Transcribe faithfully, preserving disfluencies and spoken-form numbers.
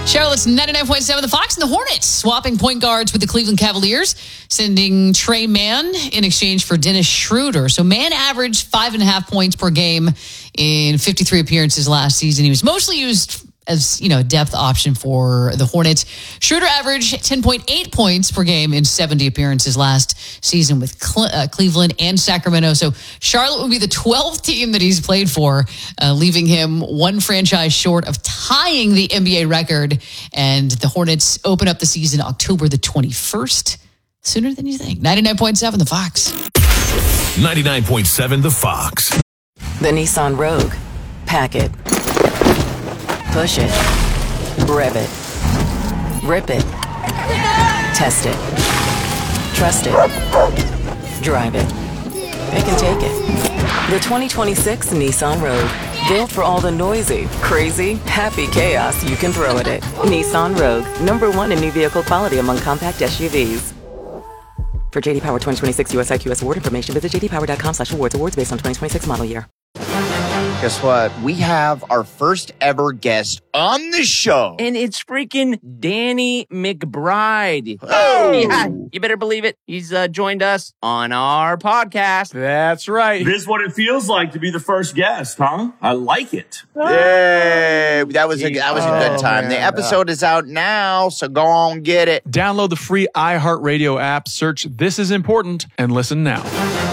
Charlotte's ninety-nine point seven, the Fox and the Hornets swapping point guards with the Cleveland Cavaliers, sending Trey Mann in exchange for Dennis Schroeder. So Mann averaged five and a half points per game in fifty-three appearances last season. He was mostly used as, you know, a depth option for the Hornets. Schroeder averaged ten point eight points per game in seventy appearances last season with Cle- uh, Cleveland and Sacramento. So Charlotte would be the twelfth team that he's played for, uh, leaving him one franchise short of tying the N B A record. And the Hornets open up the season October the twenty-first. Sooner than you think. ninety-nine point seven, the Fox. ninety-nine point seven, the Fox. The Nissan Rogue. Pack it. Push it. Rev it. Rip it. Test it. Trust it. Drive it. It can take it. The twenty twenty-six Nissan Rogue. Built for all the noisy, crazy, happy chaos you can throw at it. Nissan Rogue. Number one in new vehicle quality among compact S U Vs. For J D Power twenty twenty-six U S I Q S award information, visit j d power dot com slash awards. Awards based on twenty twenty-six model year. Guess what? We have our first ever guest on the show. And it's freaking Danny McBride. Oh. Yeah, you better believe it. He's uh, joined us on our podcast. That's right. This is what it feels like to be the first guest, huh? I like it. Yay! That was a that was a good Oh, time. man. The episode is out now, so go on get it. Download the free iHeartRadio app, search This Is Important, and listen now.